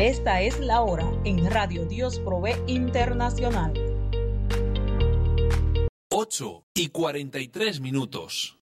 Esta es la hora en Radio Dios Provee Internacional. 8:43.